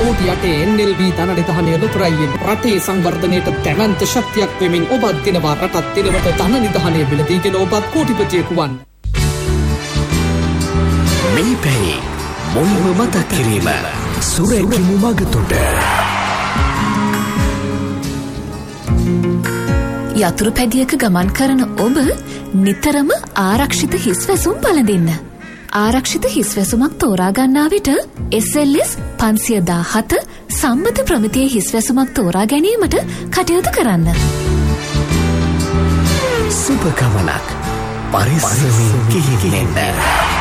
කෝටි 8 NLB ධනනිධානය ලොතරැයියෙන් රටේ සංවර්ධනයට දැවැන්ත ශක්තියක් වෙමින් ඔබත් දිනවා රටත් දිනවට ධනනිධානය මිලදීගෙන ඔබත් කෝටිපතියෙකු වන්. මේ පැයි මුල්ම මතක් කිරීම සුරැකිමු මගතොට. යතුරු පැදියක ගමන් කරන ඔබ නිතරම ආරක්ෂිත හිස්වැසුම් පළඳින්න. ආරක්ෂිත හිස්වැසුමක් තෝරා ගන්නා විට SLS 517 සම්මත ප්‍රමිතියේ හිස්වැසුමක් තෝරා ගැනීමට කටයුතු කරන්න. සුබ ගමනක් පරිස්සමින් ගිහින් එන්න.